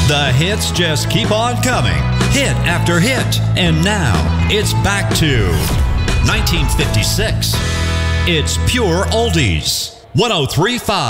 The hits just keep on coming, hit after hit. And now, it's back to 1956. It's pure oldies. 103.5